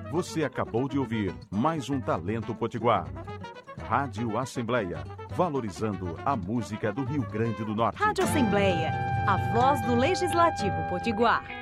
Você acabou de ouvir mais um Talento Potiguar. Rádio Assembleia, valorizando a música do Rio Grande do Norte. Rádio Assembleia, a voz do Legislativo Potiguar.